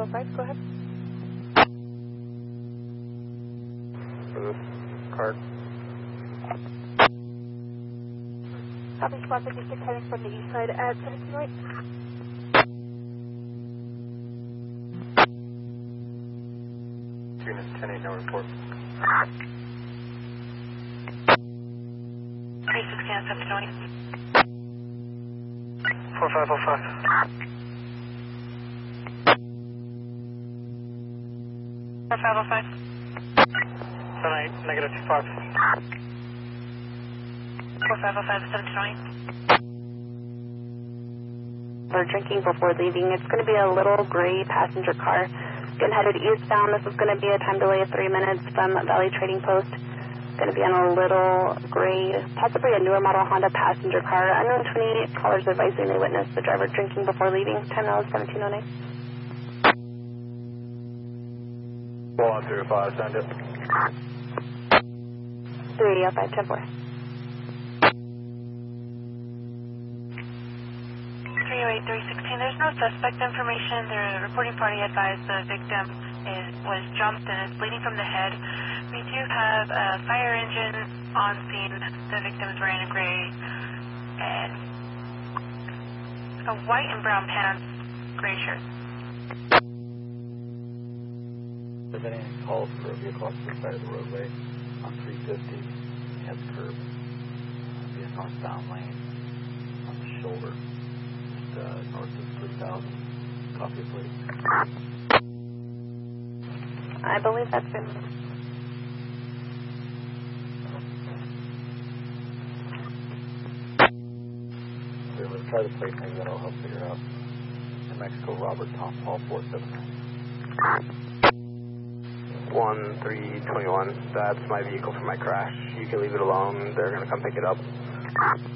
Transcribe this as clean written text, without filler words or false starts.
505, go ahead. For this card. Copy squad 56 heading from the east side at 1708. Unit 10-8, no report. 360 on 1708. 4505. 4505. 7-8, negative 25. 4505, 1708. They're drinking before leaving. It's going to be a little gray passenger car. Getting headed eastbound. This is going to be a time delay of 3 minutes from Valley Trading Post. Going to be on a little gray, possibly a newer model Honda passenger car. Unknown 28 callers advising they witnessed the driver drinking before leaving. Time now is 1708. Well, on 305, send it. 305, 10-4. 308-316, there's no suspect information. The reporting party advised the victim was jumped and is bleeding from the head. We do have a fire engine on scene. The victim is wearing a gray and a white and brown pants, gray shirt. If anything calls for a vehicle off the side of the roadway on 350, head curb, be a northbound lane on the shoulder, just north of 3000. Copy, please. I believe that's it. Let's try the plate, maybe that'll help figure out. New Mexico, Robert Tom Paul 479. 1321, that's my vehicle for my crash. You can leave it alone, they're going to come pick it up.